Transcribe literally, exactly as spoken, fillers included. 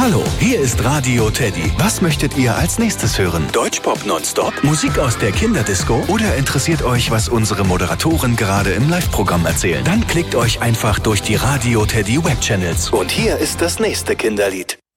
Hallo, hier ist Radio Teddy. Was möchtet ihr als nächstes hören? Deutschpop nonstop? Musik aus der Kinderdisco? Oder interessiert euch, was unsere Moderatoren gerade im Live-Programm erzählen? Dann klickt euch einfach durch die Radio Teddy Webchannels. Und hier ist das nächste Kinderlied.